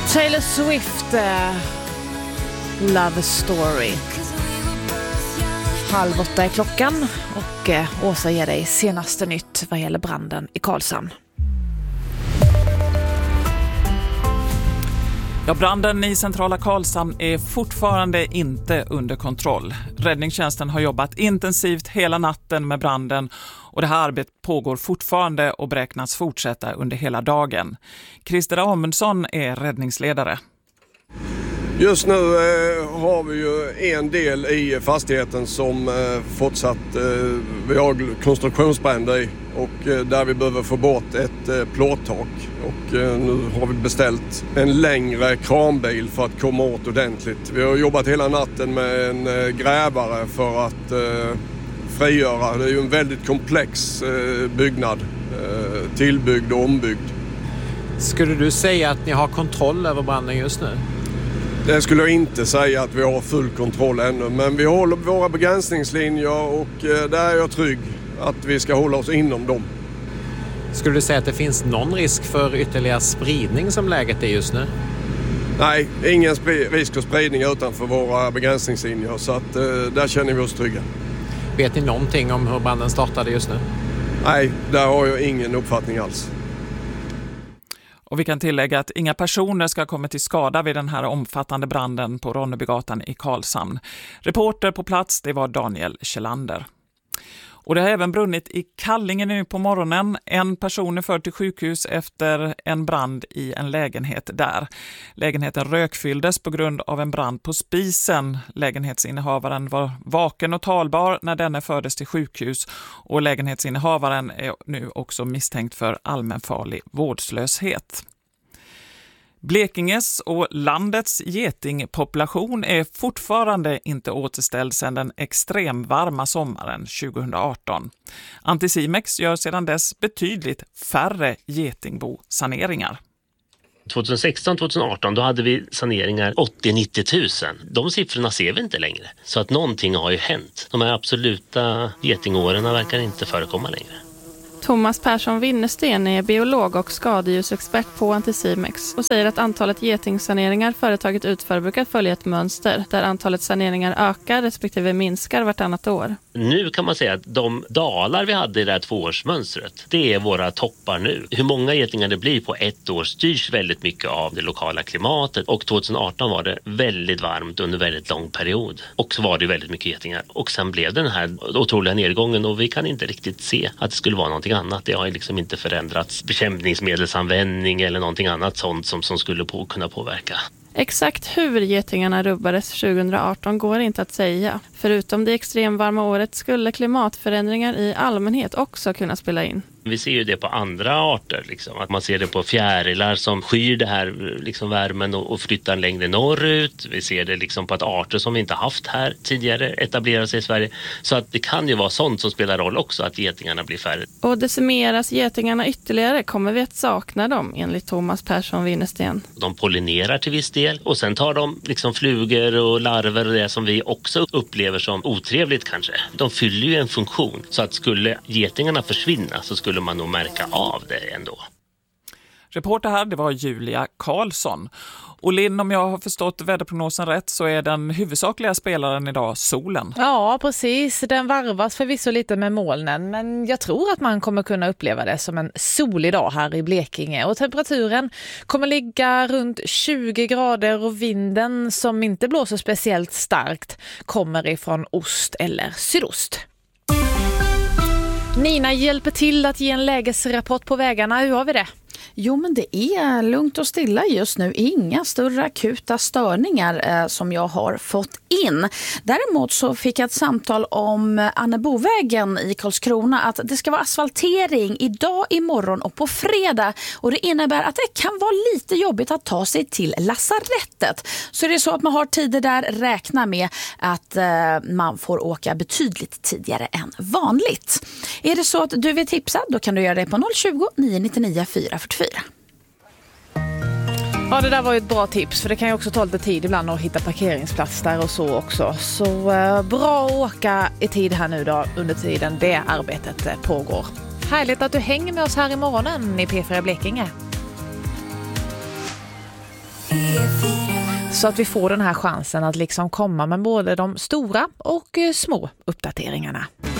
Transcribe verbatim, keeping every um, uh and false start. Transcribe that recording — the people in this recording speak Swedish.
Taylor Swift, uh, Love Story. Halv åtta är klockan och uh, Åsa ger dig senaste nytt vad gäller branden i Karlshamn. Ja, branden i centrala Karlshamn är fortfarande inte under kontroll. Räddningstjänsten har jobbat intensivt hela natten med branden och det här arbetet pågår fortfarande och beräknas fortsätta under hela dagen. Christer Amundson är räddningsledare. Just nu eh, har vi ju en del i fastigheten som eh, fortsatt eh, vi har konstruktionsbränder i och eh, där vi behöver få bort ett eh, plåttak. Och eh, nu har vi beställt en längre kranbil för att komma åt ordentligt. Vi har jobbat hela natten med en eh, grävare för att eh, frigöra. Det är ju en väldigt komplex eh, byggnad, eh, tillbyggd och ombyggd. Skulle du säga att ni har kontroll över branden just nu? Det skulle jag inte säga att vi har full kontroll ännu, men vi håller våra begränsningslinjer och där är jag trygg att vi ska hålla oss inom dem. Skulle du säga att det finns någon risk för ytterligare spridning som läget är just nu? Nej, ingen sp- risk för spridning utanför våra begränsningslinjer, så att där känner vi oss trygga. Vet ni någonting om hur branden startade just nu? Nej, där har jag ingen uppfattning alls. Och vi kan tillägga att inga personer ska komma till skada vid den här omfattande branden på Ronnebygatan i Karlshamn. Reporter på plats, det var Daniel Kjellander. Och det har även brunnit i Kallinge nu på morgonen. En person är förd till sjukhus efter en brand i en lägenhet där. Lägenheten rökfylldes på grund av en brand på spisen. Lägenhetsinnehavaren var vaken och talbar när denne fördes till sjukhus. Och lägenhetsinnehavaren är nu också misstänkt för allmänfarlig vårdslöshet. Blekinges och landets getingpopulation är fortfarande inte återställd sedan den extremvarma sommaren tjugohundraarton. Anticimex gör sedan dess betydligt färre getingbosaneringar. tjugohundrasexton tjugohundraarton då hade vi saneringar åttio till nittio tusen. De siffrorna ser vi inte längre. Så att någonting har ju hänt. De här absoluta getingåren verkar inte förekomma längre. Thomas Persson Winnersten är biolog och skadedjursexpert på Anticimex och säger att antalet getingsaneringar företaget utför brukar följa ett mönster där antalet saneringar ökar respektive minskar vartannat år. Nu kan man säga att de dalar vi hade i det här tvåårsmönstret, det är våra toppar nu. Hur många getingar det blir på ett år styrs väldigt mycket av det lokala klimatet, och tjugohundraarton var det väldigt varmt under väldigt lång period. Och så var det väldigt mycket getingar. Och sen blev den här otroliga nedgången och vi kan inte riktigt se att det skulle vara någonting annat. Det har liksom inte förändrats bekämpningsmedelsanvändning eller någonting annat sånt som, som skulle på, kunna påverka. Exakt hur getingarna rubbades tjugohundraarton går inte att säga. Förutom det extremvarma året skulle klimatförändringar i allmänhet också kunna spela in. Vi ser ju det på andra arter, liksom. Att man ser det på fjärilar som skyr det här liksom värmen och, och flyttar längre norrut. Vi ser det liksom på att arter som vi inte haft här tidigare etablerar sig i Sverige. Så att det kan ju vara sånt som spelar roll också, att getingarna blir färre. Och decimeras getingarna ytterligare kommer vi att sakna dem, enligt Thomas Persson Winnersten. De pollinerar till viss del och sen tar de liksom flugor och larver och det som vi också upplever som otrevligt kanske. De fyller ju en funktion, så att skulle getingarna försvinna så skulle man nog märka av det ändå. Reporter här, det var Julia Karlsson. Och Linn, om jag har förstått väderprognosen rätt så är den huvudsakliga spelaren idag solen. Ja, precis. Den varvas förvisso lite med molnen, men jag tror att man kommer kunna uppleva det som en solig dag här i Blekinge. Och temperaturen kommer ligga runt tjugo grader och vinden, som inte blåser speciellt starkt, kommer ifrån ost eller sydost. Nina hjälper till att ge en lägesrapport på vägarna. Hur har vi det? Jo, men det är lugnt och stilla just nu. Inga större akuta störningar eh, som jag har fått in. Däremot så fick jag ett samtal om Annebovägen i Karlskrona att det ska vara asfaltering idag, imorgon och på fredag. Och det innebär att det kan vara lite jobbigt att ta sig till lasarettet. Så det är så att man har tider där, räkna med att eh, man får åka betydligt tidigare än vanligt. Är det så att du vill tipsa, då kan du göra det på noll tjugo, nio nio nio, fyra fyra fyra. Ja, det där var ju ett bra tips, för det kan ju också ta lite tid ibland att hitta parkeringsplats där och så också. Så eh, bra att åka i tid här nu då, under tiden det arbetet eh, pågår. Härligt att du hänger med oss här i morgonen i P fyra Blekinge. så att vi får den här chansen att liksom komma med både de stora och små uppdateringarna.